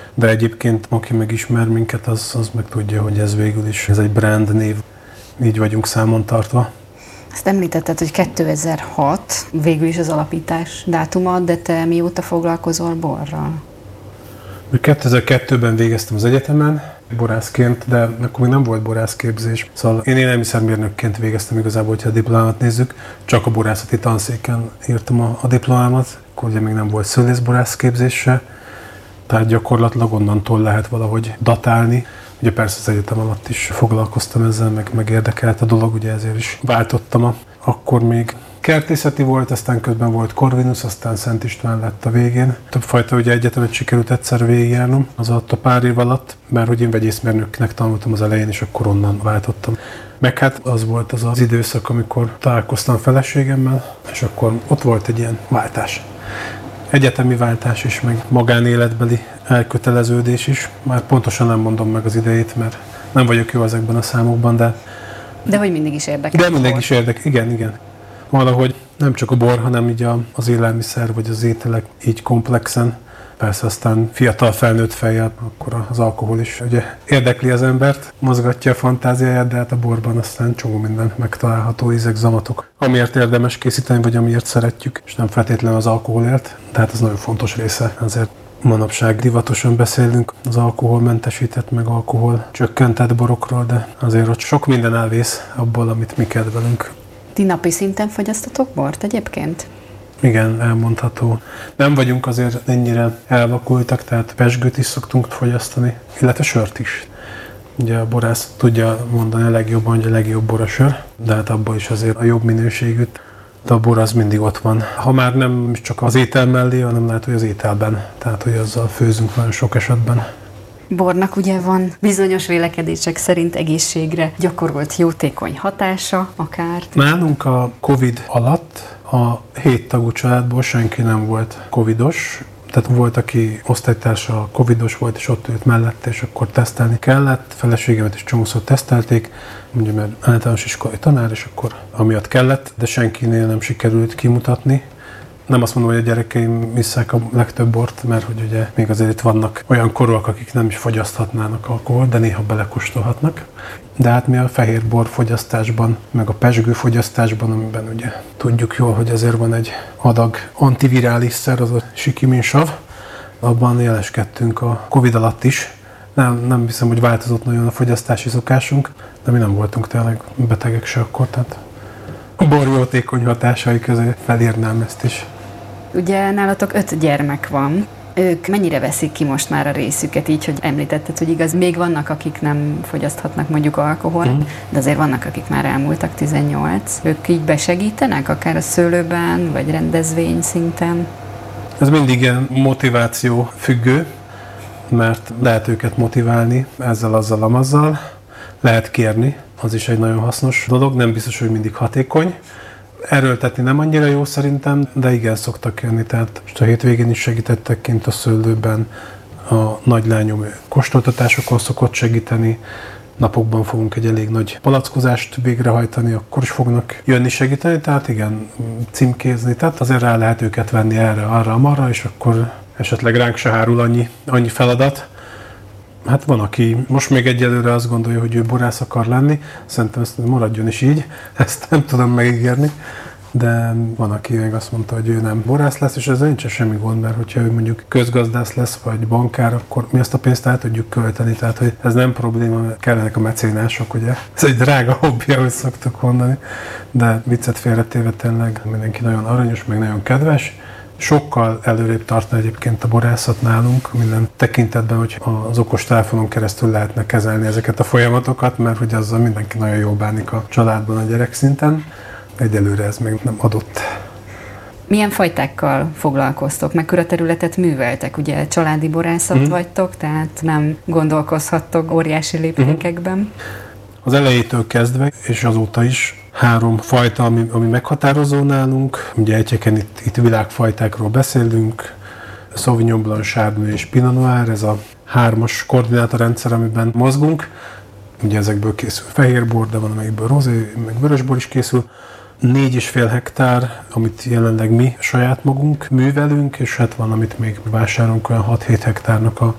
De egyébként, aki megismer minket, az meg tudja, hogy ez végül is ez egy brand név. Így vagyunk számon tartva. Azt említetted, hogy 2006 végül is az alapítás dátuma, de te mióta foglalkozol borral? 2002-ben végeztem az egyetemen borászként, de akkor még nem volt borászképzés. Szóval én élelmiszermérnökként végeztem igazából, hogyha a diplomámat nézzük. Csak a borászati tanszéken írtam a diplomámat, akkor ugye még nem volt szőlészborászképzés se. Tehát gyakorlatilag onnantól lehet valahogy datálni. Ugye persze az egyetem alatt is foglalkoztam ezzel, meg érdekelt a dolog, ugye ezért is váltottam. Akkor még kertészeti volt, aztán közben volt Corvinus, aztán Szent István lett a végén. Többfajta ugye egyetemet sikerült egyszer végigjárnom az alatt a pár év alatt, mert hogy én vegyészmérnöknek tanultam az elején, és akkor onnan váltottam. Meg hát az volt az időszak, amikor találkoztam feleségemmel, és akkor ott volt egy ilyen váltás. Egyetemi váltás is, meg magánéletbeli elköteleződés is. Már pontosan nem mondom meg az idejét, mert nem vagyok jó ezekben a számokban, de hogy mindig is érdekel. De mindig is érdekel, igen. Valahogy nem csak a bor, hanem így az élelmiszer, vagy az ételek így komplexen. Persze aztán fiatal felnőtt fejjel, akkor az alkohol is ugye érdekli az embert, mozgatja a fantáziáját, de hát a borban aztán csomó minden megtalálható ízek, zamatok, amiért érdemes készíteni, vagy amiért szeretjük, és nem feltétlenül az alkoholért, tehát ez nagyon fontos része. Azért manapság divatosan beszélünk az alkoholmentesített, meg alkohol csökkentett borokról, de azért ott sok minden elvész abból, amit mi kedvelünk. Ti napi szinten fogyasztatok bort egyébként? Igen, elmondható. Nem vagyunk azért ennyire elvakultak, tehát pezsgőt is szoktunk fogyasztani, illetve sört is. Ugye a borász tudja mondani a legjobban, hogy a legjobb bor a sör, de hát abban is azért a jobb minőségűt, de a bor az mindig ott van. Ha már nem csak az étel mellé, hanem lehet, hogy az ételben, tehát hogy azzal főzünk nagyon sok esetben. Bornak ugye van bizonyos vélekedések szerint egészségre gyakorolt jótékony hatása, akár. Nálunk a Covid alatt a 7 tagú családból senki nem volt covidos, tehát volt, aki osztálytársa covidos volt, és ott ült mellette, és akkor tesztelni kellett. Feleségemet is csomószor tesztelték, ugye mert általános iskolai tanár, és akkor amiatt kellett, de senkinél nem sikerült kimutatni. Nem azt mondom, hogy a gyerekeim isszák a legtöbb bort, mert hogy ugye még azért itt vannak olyan korúak, akik nem is fogyaszthatnának alkoholt, de néha belekóstolhatnak. De hát mi a fehér bor fogyasztásban, meg a pezsgő fogyasztásban, amiben ugye tudjuk jól, hogy ezért van egy adag antivirális szer, az a sikiminsav, abban jeleskedtünk a Covid alatt is. Nem hiszem, hogy változott nagyon a fogyasztási szokásunk, de mi nem voltunk tényleg betegek se akkor, tehát a bor jótékony hatásai közé felírnám ezt is. Ugye nálatok 5 gyermek van. Ők mennyire veszik ki most már a részüket, így, hogy említetted, hogy igaz, még vannak, akik nem fogyaszthatnak mondjuk alkoholt, de azért vannak, akik már elmúltak 18. Ők így besegítenek, akár a szőlőben, vagy rendezvény szinten? Ez mindig ilyen motiváció függő, mert lehet őket motiválni ezzel, azzal, amazzal, lehet kérni, az is egy nagyon hasznos dolog, nem biztos, hogy mindig hatékony. Erőltetni nem annyira jó szerintem, de igen, szoktak jönni, tehát most a hétvégén is segítettek kint a szőlőben, a nagylányom kóstoltatásokon szokott segíteni, napokban fogunk egy elég nagy palackozást végrehajtani, akkor is fognak jönni segíteni, tehát igen, címkézni, tehát azért rá lehet őket venni erre, arra, amarra, és akkor esetleg ránk se hárul annyi feladat. Hát van, aki most még egyelőre azt gondolja, hogy ő borász akar lenni, szerintem ezt maradjon is így, ezt nem tudom megígérni, de van, aki még azt mondta, hogy ő nem borász lesz, és ezzel nincs semmi gond, mert hogyha ő mondjuk közgazdász lesz, vagy bankár, akkor mi azt a pénzt el tudjuk költeni, tehát hogy ez nem probléma, kellenek a mecénások, ugye. Ez egy drága hobbi, ahogy szoktuk mondani, de viccet félretéve tényleg mindenki nagyon aranyos, meg nagyon kedves. Sokkal előrébb tartna egyébként a borászat nálunk minden tekintetben, hogy az okostelefonon keresztül lehetne kezelni ezeket a folyamatokat, mert hogy azzal mindenki nagyon jól bánik a családban a gyerek szinten. Egyelőre ez még nem adott. Milyen fajtákkal foglalkoztok? Mekkora területet műveltek? Ugye családi borászat vagytok, tehát nem gondolkozhattok óriási léptékekben. Az elejétől kezdve, és azóta is 3 fajta, ami meghatározó nálunk. Ugye egyébként itt világfajtákról beszélünk, Sauvignon Blanc, Chardonnay és Pinot Noir, ez a 3-as koordinátorrendszer, amiben mozgunk. Ugye ezekből készül fehérbor, de van amelyikből rozé, meg vörösbor is készül. 4,5 hektár, amit jelenleg mi saját magunk művelünk, és hát van, amit még vásárolunk, olyan 6-7 hektárnak a